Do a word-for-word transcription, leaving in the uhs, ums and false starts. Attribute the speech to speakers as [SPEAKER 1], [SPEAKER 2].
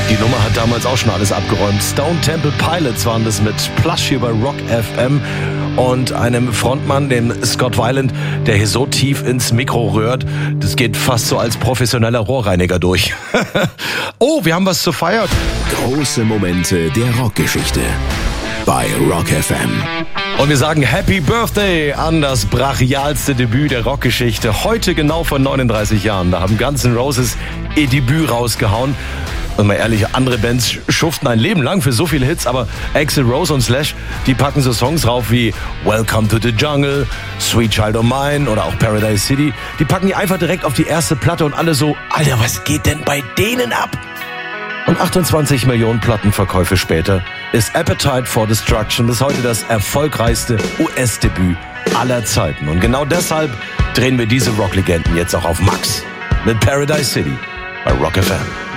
[SPEAKER 1] Die Nummer hat damals auch schon alles abgeräumt. Stone Temple Pilots waren das mit Plush hier bei Rock F M und einem Frontmann, dem Scott Weiland, der hier so tief ins Mikro rührt, das geht fast so als professioneller Rohrreiniger durch. Oh, wir haben was zu feiern.
[SPEAKER 2] Große Momente der Rockgeschichte bei Rock F M.
[SPEAKER 1] Und wir sagen Happy Birthday an das brachialste Debüt der Rockgeschichte. Heute genau vor neununddreißig Jahren. Da haben Guns N' Roses ihr Debüt rausgehauen. Und mal ehrlich, andere Bands schuften ein Leben lang für so viele Hits, aber Axl Rose und Slash, die packen so Songs drauf wie Welcome to the Jungle, Sweet Child O' Mine oder auch Paradise City. Die packen die einfach direkt auf die erste Platte und alle so, Alter, was geht denn bei denen ab? Und achtundzwanzig Millionen Plattenverkäufe später ist Appetite for Destruction bis heute das erfolgreichste U S-Debüt aller Zeiten. Und genau deshalb drehen wir diese Rocklegenden jetzt auch auf Max mit Paradise City bei Rock F M.